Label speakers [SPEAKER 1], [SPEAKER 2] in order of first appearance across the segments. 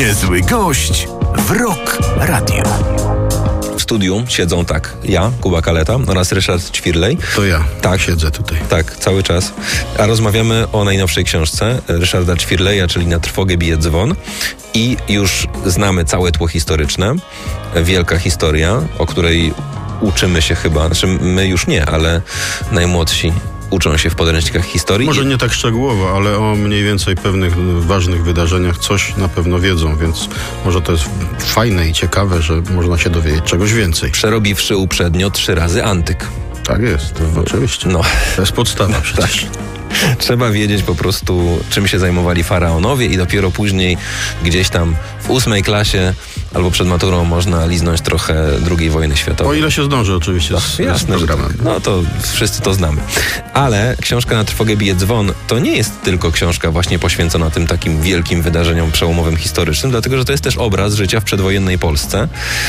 [SPEAKER 1] Niezły gość w Rock Radio.
[SPEAKER 2] W studiu siedzą tak, ja, Kuba Kaleta oraz Ryszard Ćwirlej.
[SPEAKER 3] To ja siedzę tutaj.
[SPEAKER 2] Tak, cały czas. A rozmawiamy o najnowszej książce Ryszarda Ćwirleja, czyli Na trwogę bije dzwon. I już znamy całe tło historyczne. Wielka historia, o której uczymy się chyba, znaczy my już nie, ale najmłodsi uczą się w podręcznikach historii.
[SPEAKER 3] Może nie tak szczegółowo, ale o mniej więcej pewnych ważnych wydarzeniach coś na pewno wiedzą, więc może to jest fajne i ciekawe, że można się dowiedzieć czegoś więcej.
[SPEAKER 2] Przerobiwszy uprzednio 3 razy antyk.
[SPEAKER 3] Tak jest, oczywiście.
[SPEAKER 2] No.
[SPEAKER 3] To jest podstawa przecież.
[SPEAKER 2] Tak. Trzeba wiedzieć po prostu, czym się zajmowali faraonowie i dopiero później gdzieś tam w 8 klasie albo przed maturą można liznąć trochę II wojny światowej.
[SPEAKER 3] O ile się zdąży oczywiście z programem.
[SPEAKER 2] No to wszyscy to znamy. Ale książka Na trwogę bije dzwon to nie jest tylko książka właśnie poświęcona tym takim wielkim wydarzeniom przełomowym historycznym, dlatego że to jest też obraz życia w przedwojennej Polsce.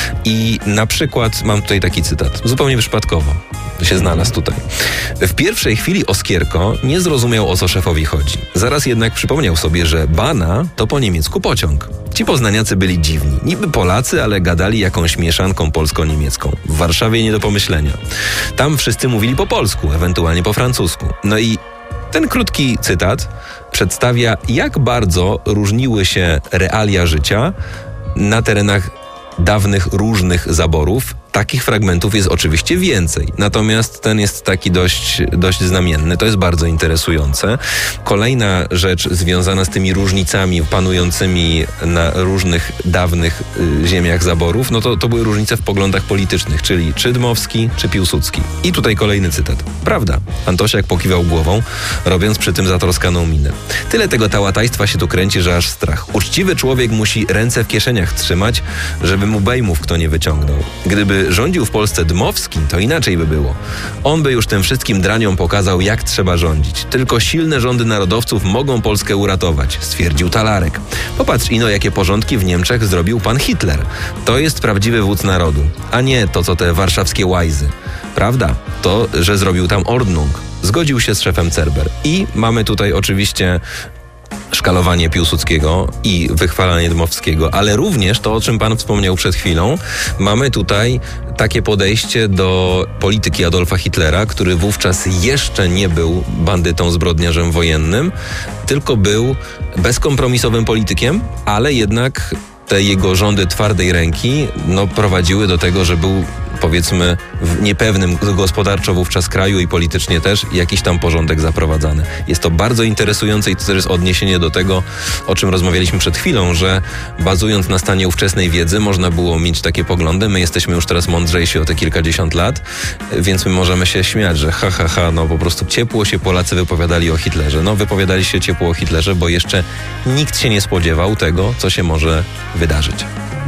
[SPEAKER 2] I na przykład mam tutaj taki cytat, zupełnie przypadkowo się znalazł tutaj. W pierwszej chwili Oskierko nie zrozumiał, o co szefowi chodzi. Zaraz jednak przypomniał sobie, że bana to po niemiecku pociąg. Ci poznaniacy byli dziwni. Niby Polacy, ale gadali jakąś mieszanką polsko-niemiecką. W Warszawie nie do pomyślenia. Tam wszyscy mówili po polsku, ewentualnie po francusku. No i ten krótki cytat przedstawia, jak bardzo różniły się realia życia na terenach dawnych różnych zaborów. Takich fragmentów jest oczywiście więcej, natomiast ten jest taki dość znamienny. To jest bardzo interesujące. Kolejna rzecz związana z tymi różnicami panującymi na różnych dawnych ziemiach zaborów, no to były różnice w poglądach politycznych, czyli czy Dmowski, czy Piłsudski. I tutaj kolejny cytat. Prawda, Antosiak pokiwał głową, robiąc przy tym zatroskaną minę. Tyle tego tałatajstwa się tu kręci, że aż strach. Uczciwy człowiek musi ręce w kieszeniach trzymać, żeby mu bejmów kto nie wyciągnął. Gdyby rządził w Polsce Dmowski, to inaczej by było. On by już tym wszystkim draniom pokazał, jak trzeba rządzić. Tylko silne rządy narodowców mogą Polskę uratować, stwierdził Talarek. Popatrz ino, jakie porządki w Niemczech zrobił pan Hitler. To jest prawdziwy wódz narodu, a nie to, co te warszawskie łajzy. Prawda? To, że zrobił tam Ordnung. Zgodził się z szefem Cerber. I mamy tutaj oczywiście szkalowanie Piłsudskiego i wychwalanie Dmowskiego, ale również to, o czym pan wspomniał przed chwilą, mamy tutaj takie podejście do polityki Adolfa Hitlera, który wówczas jeszcze nie był bandytą, zbrodniarzem wojennym, tylko był bezkompromisowym politykiem, ale jednak te jego rządy twardej ręki prowadziły do tego, że był, powiedzmy, w niepewnym gospodarczo wówczas kraju i politycznie też jakiś tam porządek zaprowadzany. Jest to bardzo interesujące i to też jest odniesienie do tego, o czym rozmawialiśmy przed chwilą, że bazując na stanie ówczesnej wiedzy można było mieć takie poglądy. My jesteśmy już teraz mądrzejsi o te kilkadziesiąt lat, więc my możemy się śmiać, że po prostu ciepło się Polacy wypowiadali o Hitlerze. Wypowiadali się ciepło o Hitlerze, bo jeszcze nikt się nie spodziewał tego, co się może wydarzyć.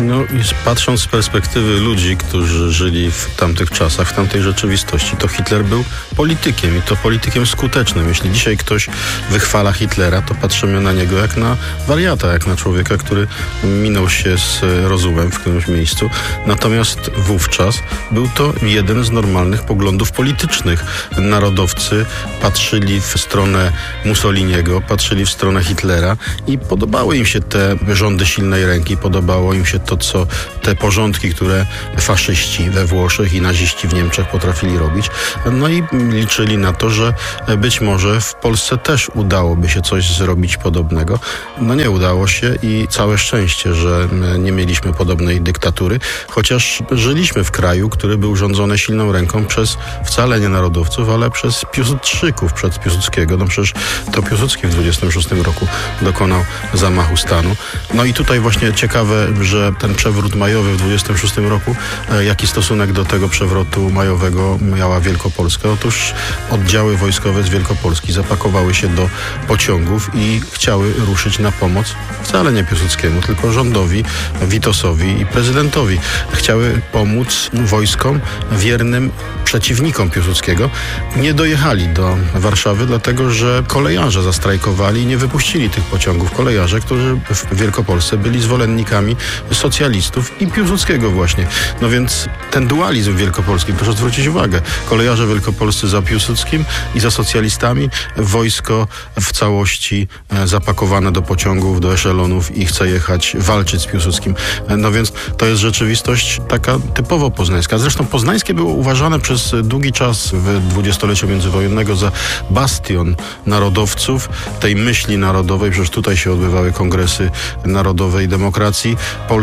[SPEAKER 3] I patrząc z perspektywy ludzi, którzy żyli w tamtych czasach, w tamtej rzeczywistości, to Hitler był politykiem i to politykiem skutecznym. Jeśli dzisiaj ktoś wychwala Hitlera, to patrzymy na niego jak na wariata, jak na człowieka, który minął się z rozumem w którymś miejscu. Natomiast wówczas był to jeden z normalnych poglądów politycznych. Narodowcy patrzyli w stronę Mussoliniego, patrzyli w stronę Hitlera i podobały im się te rządy silnej ręki, podobało im się to, co te porządki, które faszyści we Włoszech i naziści w Niemczech potrafili robić. I liczyli na to, że być może w Polsce też udałoby się coś zrobić podobnego. Nie udało się i całe szczęście, że nie mieliśmy podobnej dyktatury, chociaż żyliśmy w kraju, który był rządzony silną ręką przez wcale nie narodowców, ale przez Piłsudczyków, przez Piłsudskiego. Przecież to Piłsudski w 26 roku dokonał zamachu stanu. I tutaj właśnie ciekawe, że ten przewrót majowy w 26 roku, jaki stosunek do tego przewrotu majowego miała Wielkopolska? Otóż oddziały wojskowe z Wielkopolski zapakowały się do pociągów i chciały ruszyć na pomoc wcale nie Piłsudskiemu, tylko rządowi, Witosowi i prezydentowi. Chciały pomóc wojskom wiernym przeciwnikom Piłsudskiego, nie dojechali do Warszawy, dlatego że kolejarze zastrajkowali i nie wypuścili tych pociągów. Kolejarze, którzy w Wielkopolsce byli zwolennikami socjalistów i Piłsudskiego właśnie. No więc ten dualizm wielkopolski, proszę zwrócić uwagę, kolejarze wielkopolscy za Piłsudskim i za socjalistami, wojsko w całości zapakowane do pociągów, do eszelonów i chce jechać, walczyć z Piłsudskim. No więc to jest rzeczywistość taka typowo poznańska. Zresztą poznańskie było uważane przez długi czas w dwudziestoleciu międzywojennego za bastion narodowców, tej myśli narodowej. Przecież tutaj się odbywały kongresy narodowej demokracji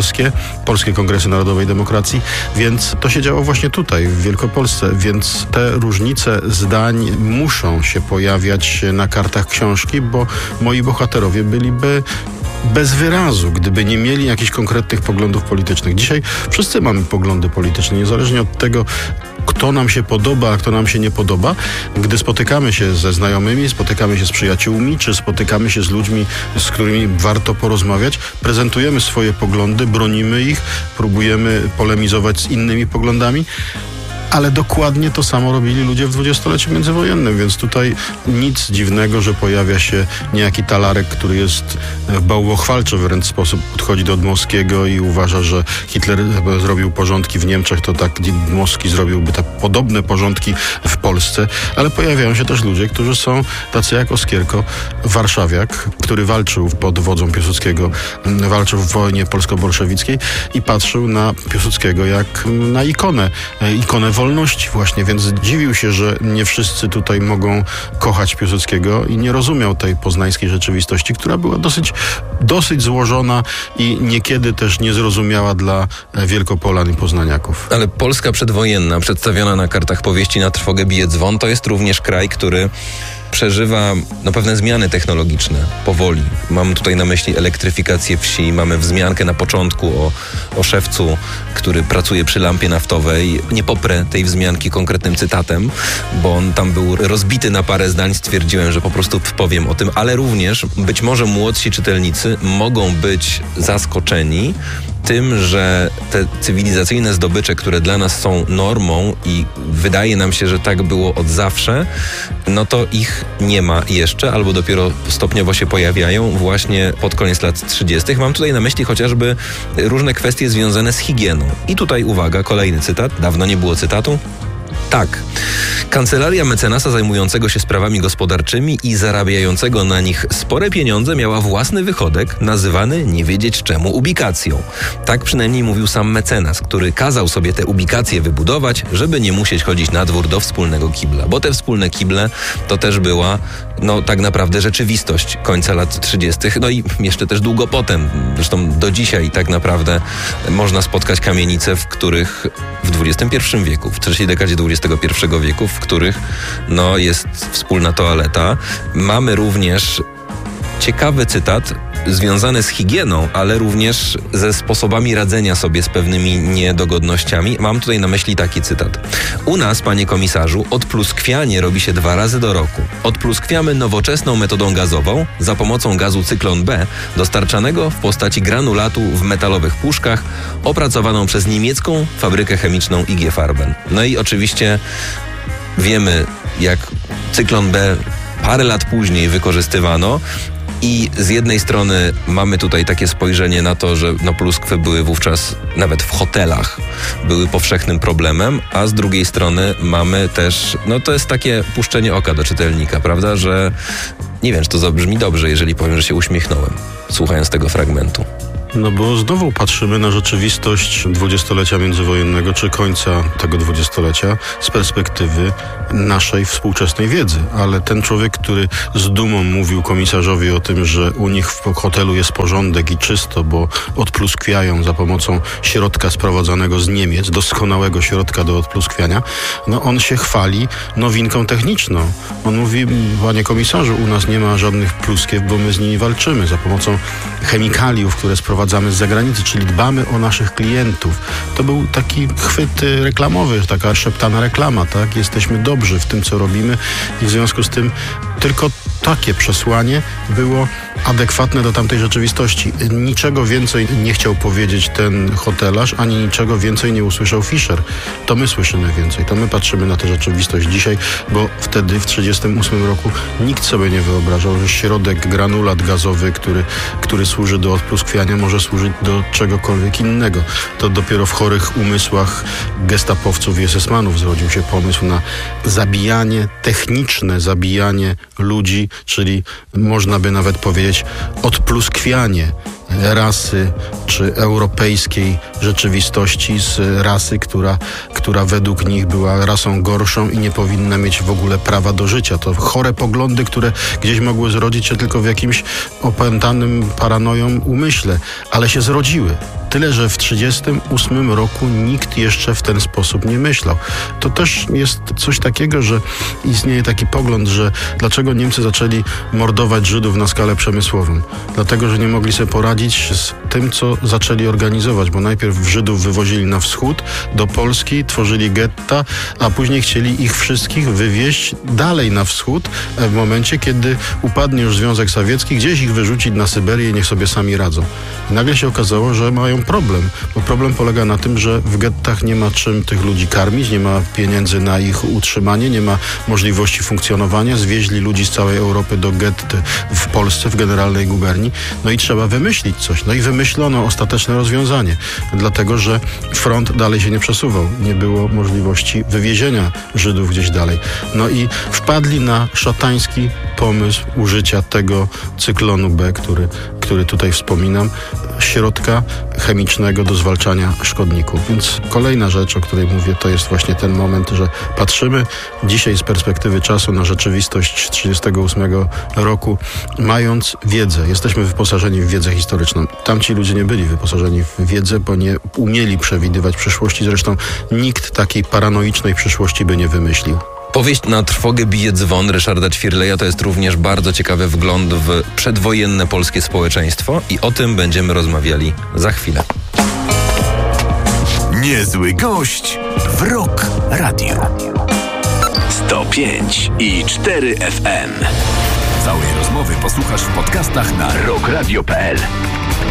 [SPEAKER 3] polskie kongresy narodowej demokracji, więc to się działo właśnie tutaj, w Wielkopolsce, więc te różnice zdań muszą się pojawiać na kartach książki, bo moi bohaterowie byliby bez wyrazu, gdyby nie mieli jakichś konkretnych poglądów politycznych. Dzisiaj wszyscy mamy poglądy polityczne, niezależnie od tego, kto nam się podoba, a kto nam się nie podoba. Gdy spotykamy się ze znajomymi, spotykamy się z przyjaciółmi, czy spotykamy się z ludźmi, z którymi warto porozmawiać, prezentujemy swoje poglądy, bronimy ich, próbujemy polemizować z innymi poglądami. Ale dokładnie to samo robili ludzie w dwudziestoleciu międzywojennym, więc tutaj nic dziwnego, że pojawia się niejaki Talarek, który jest w bałwochwalczy wręcz sposób podchodzi do Dmowskiego i uważa, że Hitler zrobił porządki w Niemczech, to tak Dmowski zrobiłby tak podobne porządki w Polsce, ale pojawiają się też ludzie, którzy są tacy jak Oskierko Warszawiak, który walczył pod wodzą Piłsudskiego, walczył w wojnie polsko-bolszewickiej i patrzył na Piłsudskiego jak na ikonę wolności właśnie, więc dziwił się, że nie wszyscy tutaj mogą kochać Piłsudskiego i nie rozumiał tej poznańskiej rzeczywistości, która była dosyć złożona i niekiedy też niezrozumiała dla Wielkopolan i poznaniaków.
[SPEAKER 2] Ale Polska przedwojenna, przedstawiona na kartach powieści Na trwogę bije dzwon, to jest również kraj, który przeżywa pewne zmiany technologiczne powoli. Mam tutaj na myśli elektryfikację wsi, mamy wzmiankę na początku o szewcu, który pracuje przy lampie naftowej. Nie poprę tej wzmianki konkretnym cytatem, bo on tam był rozbity na parę zdań. Stwierdziłem, że po prostu powiem o tym, ale również być może młodsi czytelnicy mogą być zaskoczeni tym, że te cywilizacyjne zdobycze, które dla nas są normą i wydaje nam się, że tak było od zawsze, no to ich nie ma jeszcze, albo dopiero stopniowo się pojawiają właśnie pod koniec lat 30. Mam tutaj na myśli chociażby różne kwestie związane z higieną. I tutaj uwaga, kolejny cytat, dawno nie było cytatu. Tak. Kancelaria mecenasa zajmującego się sprawami gospodarczymi i zarabiającego na nich spore pieniądze miała własny wychodek, nazywany nie wiedzieć czemu ubikacją. Tak przynajmniej mówił sam mecenas, który kazał sobie te ubikacje wybudować, żeby nie musieć chodzić na dwór do wspólnego kibla. Bo te wspólne kible to też była tak naprawdę rzeczywistość końca lat 30. No i jeszcze też długo potem. Zresztą do dzisiaj tak naprawdę można spotkać kamienice, w których w XXI wieku, w trzeciej dekadzie XXI wieku, w których jest wspólna toaleta. Mamy również ciekawy cytat związany z higieną, ale również ze sposobami radzenia sobie z pewnymi niedogodnościami. Mam tutaj na myśli taki cytat. U nas, panie komisarzu, odpluskwianie robi się 2 razy do roku. Odpluskwiamy nowoczesną metodą gazową za pomocą gazu cyklon B, dostarczanego w postaci granulatu w metalowych puszkach, opracowaną przez niemiecką fabrykę chemiczną IG Farben. No i oczywiście wiemy, jak cyklon B parę lat później wykorzystywano. I z jednej strony mamy tutaj takie spojrzenie na to, że pluskwy były wówczas nawet w hotelach, były powszechnym problemem, a z drugiej strony mamy też, to jest takie puszczenie oka do czytelnika, prawda, że nie wiem, czy to zabrzmi dobrze, jeżeli powiem, że się uśmiechnąłem, słuchając tego fragmentu.
[SPEAKER 3] No bo znowu patrzymy na rzeczywistość dwudziestolecia międzywojennego, czy końca tego dwudziestolecia z perspektywy naszej współczesnej wiedzy. Ale ten człowiek, który z dumą mówił komisarzowi o tym, że u nich w hotelu jest porządek i czysto, bo odpluskwiają za pomocą środka sprowadzanego z Niemiec, doskonałego środka do odpluskwiania, on się chwali nowinką techniczną. On mówi, panie komisarzu, u nas nie ma żadnych pluskiew, bo my z nimi walczymy za pomocą chemikaliów, które sprowadzają sprowadzamy z zagranicy, czyli dbamy o naszych klientów. To był taki chwyt reklamowy, taka szeptana reklama, tak? Jesteśmy dobrzy w tym, co robimy i w związku z tym tylko takie przesłanie było adekwatne do tamtej rzeczywistości. Niczego więcej nie chciał powiedzieć ten hotelarz, ani niczego więcej nie usłyszał Fischer. To my słyszymy więcej, to my patrzymy na tę rzeczywistość dzisiaj, bo wtedy w 1938 roku nikt sobie nie wyobrażał, że środek granulat gazowy, który służy do odpluskwiania, może służyć do czegokolwiek innego. To dopiero w chorych umysłach gestapowców i SS-manów zrodził się pomysł na zabijanie, techniczne zabijanie ludzi, czyli można by nawet powiedzieć odpluskwianie rasy czy europejskiej rzeczywistości z rasy, która według nich była rasą gorszą i nie powinna mieć w ogóle prawa do życia. To chore poglądy, które gdzieś mogły zrodzić się tylko w jakimś opętanym paranoją umyśle, ale się zrodziły. Tyle, że w 1938 roku nikt jeszcze w ten sposób nie myślał. To też jest coś takiego, że istnieje taki pogląd, że dlaczego Niemcy zaczęli mordować Żydów na skalę przemysłową? Dlatego, że nie mogli sobie poradzić z tym, co zaczęli organizować, bo najpierw Żydów wywozili na wschód, do Polski, tworzyli getta, a później chcieli ich wszystkich wywieźć dalej na wschód w momencie, kiedy upadnie już Związek Sowiecki, gdzieś ich wyrzucić na Syberię i niech sobie sami radzą. I nagle się okazało, że mają problem, bo problem polega na tym, że w gettach nie ma czym tych ludzi karmić, nie ma pieniędzy na ich utrzymanie, nie ma możliwości funkcjonowania. Zwieźli ludzi z całej Europy do gett w Polsce, w Generalnej Guberni. No i trzeba wymyślić coś. No i wymyślono ostateczne rozwiązanie, dlatego że front dalej się nie przesuwał. Nie było możliwości wywiezienia Żydów gdzieś dalej. No i wpadli na szatański pomysł użycia tego cyklonu B, który tutaj wspominam, środka chemicznego do zwalczania szkodników. Więc kolejna rzecz, o której mówię, to jest właśnie ten moment, że patrzymy dzisiaj z perspektywy czasu na rzeczywistość 1938 roku, mając wiedzę. Jesteśmy wyposażeni w wiedzę historyczną. Tamci ludzie nie byli wyposażeni w wiedzę, bo nie umieli przewidywać przyszłości. Zresztą nikt takiej paranoicznej przyszłości by nie wymyślił.
[SPEAKER 2] Powieść Na trwogę bije dzwon Ryszarda Ćwirleja to jest również bardzo ciekawy wgląd w przedwojenne polskie społeczeństwo i o tym będziemy rozmawiali za chwilę.
[SPEAKER 1] Niezły gość w Rock Radio. 105,4 FM. Całej rozmowy posłuchasz w podcastach na rockradio.pl.